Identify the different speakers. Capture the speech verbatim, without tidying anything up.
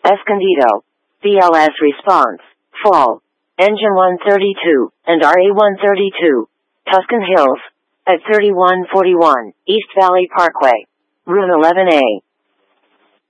Speaker 1: Escondido. B L S response. Fall. Engine one thirty-two, and R A one thirty-two. Tuscan Hills. At thirty-one forty-one, East Valley Parkway. Room eleven A.